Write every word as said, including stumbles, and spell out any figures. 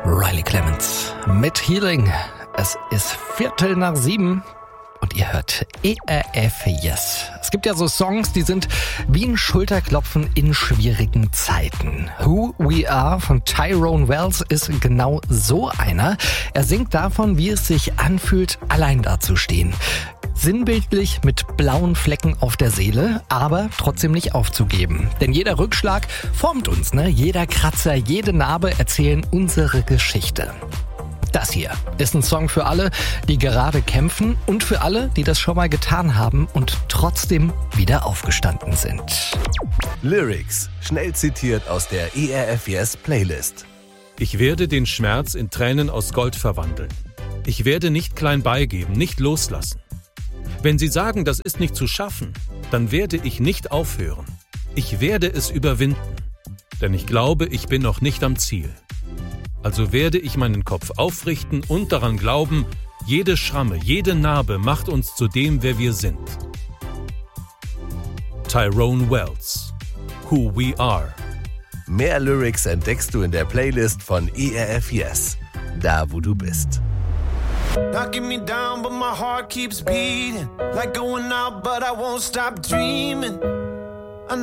Riley Clemens mit Healing. Es ist Viertel nach sieben und ihr hört E R F Yes. Es gibt ja so Songs, die sind wie ein Schulterklopfen in schwierigen Zeiten. Who We Are von Tyrone Wells ist genau so einer. Er singt davon, wie es sich anfühlt, allein dazustehen. Sinnbildlich mit blauen Flecken auf der Seele, aber trotzdem nicht aufzugeben. Denn jeder Rückschlag formt uns, ne? Jeder Kratzer, jede Narbe erzählen unsere Geschichte. Das hier ist ein Song für alle, die gerade kämpfen und für alle, die das schon mal getan haben und trotzdem wieder aufgestanden sind. Lyrics, schnell zitiert aus der E R F Yes Playlist. Ich werde den Schmerz in Tränen aus Gold verwandeln. Ich werde nicht klein beigeben, nicht loslassen. Wenn Sie sagen, das ist nicht zu schaffen, dann werde ich nicht aufhören. Ich werde es überwinden, denn ich glaube, ich bin noch nicht am Ziel. Also werde ich meinen Kopf aufrichten und daran glauben, jede Schramme, jede Narbe macht uns zu dem, wer wir sind. Tyrone Wells, Who We Are. Mehr Lyrics entdeckst du in der Playlist von E R F Yes, da wo du bist. Knocking me down, but my heart keeps beating. Like going out, but I won't stop dreaming.